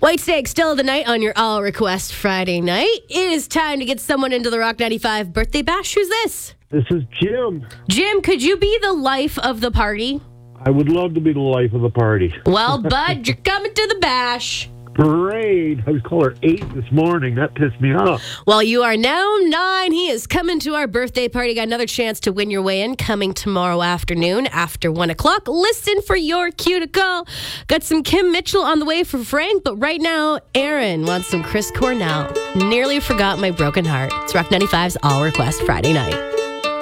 White Steak, still the night on your All Request Friday night. It is time to get someone into the Rock 95 birthday bash. Who's this? This is Jim. Jim, could you be the life of the party? I would love to be the life of the party. Well, bud, you're coming to the bash. Parade. I was called her 8 this morning. That pissed me off. Well, you are now 9. He is coming to our birthday party. Got another chance to win your way in coming tomorrow afternoon after 1 o'clock. Listen for your cue to call. Got some Kim Mitchell on the way for Frank, but right now, Aaron wants some Chris Cornell. Nearly forgot my broken heart. It's Rock 95's All Request Friday night.